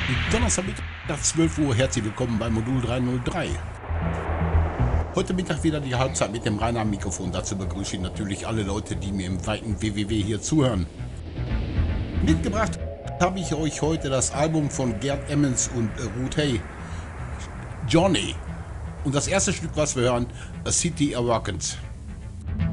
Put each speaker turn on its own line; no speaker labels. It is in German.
Donnerstag Mittag 12 Uhr, herzlich willkommen bei Modul 303. Heute Mittag wieder die Halbzeit mit dem Rainer am Mikrofon. Dazu begrüße ich natürlich alle Leute, die mir im weiten WWW hier zuhören. Mitgebracht habe ich euch heute das Album von Gerd Emmons und Ruth Hay, Johnny. Und das erste Stück, was wir hören, A City Awakens.